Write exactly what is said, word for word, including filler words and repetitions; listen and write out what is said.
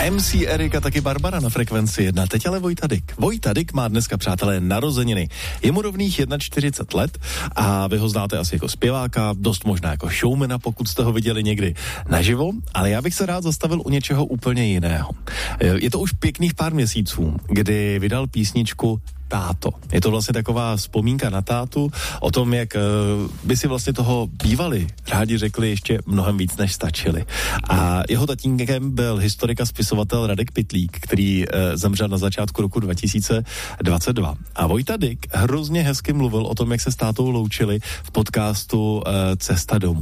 em cé Erik a taky Barbara na frekvenci jedna. Teď ale Vojta Dyk. Vojta Dyk má dneska, přátelé, narozeniny. Je mu rovných čtyřicet jedna let a vy ho znáte asi jako zpěváka, dost možná jako showmana, pokud jste ho viděli někdy naživo, ale já bych se rád zastavil u něčeho úplně jiného. Je to už pěkných pár měsíců, kdy vydal písničku Táto. Je to vlastně taková vzpomínka na tátu, o tom, jak by si vlastně toho bývali rádi řekli ještě mnohem víc, než stačili. A jeho tatínkem byl historik a spisovatel Radek Pytlík, který zemřel na začátku roku dva tisíce dvacet dva. A Vojta Dyk hrozně hezky mluvil o tom, jak se s tátou loučili v podcastu Cesta domů.